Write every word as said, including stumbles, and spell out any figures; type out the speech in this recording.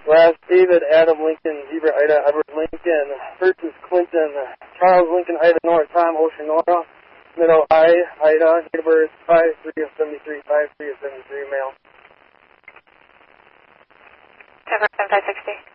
Last, David, Adam Lincoln, Zebra, Ida, Edward Lincoln. First is Clinton, Charles Lincoln, Ida, Nora, Tom, Ocean, Nora. Middle, I, Ida, date of birth, five three of seventy-three, five three of seventy-three, male. seven five sixty.